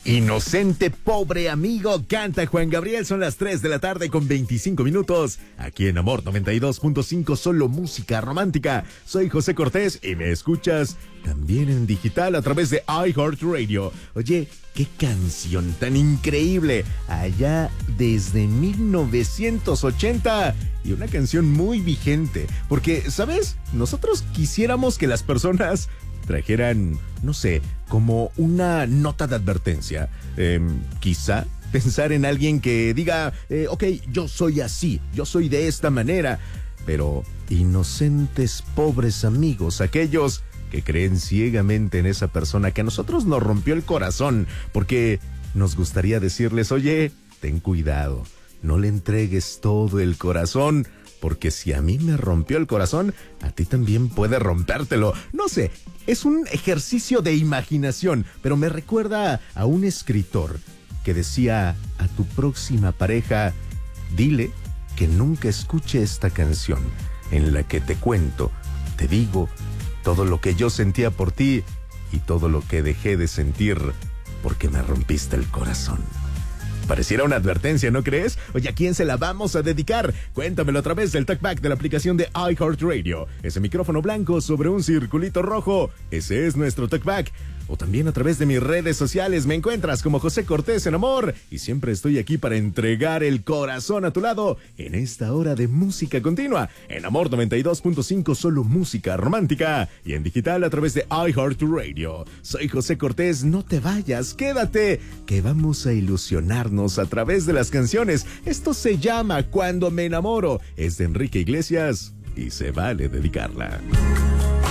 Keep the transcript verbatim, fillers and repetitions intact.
Inocente, pobre amigo, canta Juan Gabriel. Son las tres de la tarde con veinticinco minutos. Aquí en Amor noventa y dos punto cinco, solo música romántica. Soy José Cortés y me escuchas también en digital a través de iHeartRadio. Oye, qué canción tan increíble. Allá desde mil novecientos ochenta. Y una canción muy vigente. Porque, ¿sabes? Nosotros quisiéramos que las personas trajeran, no sé, como una nota de advertencia. Eh, quizá pensar en alguien que diga, eh, ok, yo soy así, yo soy de esta manera. Pero inocentes, pobres amigos, aquellos que creen ciegamente en esa persona que a nosotros nos rompió el corazón, porque nos gustaría decirles, oye, ten cuidado, no le entregues todo el corazón, porque si a mí me rompió el corazón, a ti también puede rompértelo. No sé, es un ejercicio de imaginación, pero me recuerda a un escritor que decía a tu próxima pareja, dile que nunca escuche esta canción en la que te cuento, te digo, todo lo que yo sentía por ti y todo lo que dejé de sentir porque me rompiste el corazón. Pareciera una advertencia, ¿no crees? Oye, ¿a quién se la vamos a dedicar? Cuéntamelo a través del talkback de la aplicación de iHeartRadio. Ese micrófono blanco sobre un circulito rojo. Ese es nuestro talkback. O también a través de mis redes sociales me encuentras como José Cortés en Amor. Y siempre estoy aquí para entregar el corazón a tu lado en esta hora de música continua. En Amor noventa y dos punto cinco, solo música romántica. Y en digital a través de iHeartRadio. Soy José Cortés, no te vayas, quédate, que vamos a ilusionarnos a través de las canciones. Esto se llama Cuando me enamoro. Es de Enrique Iglesias y se vale dedicarla.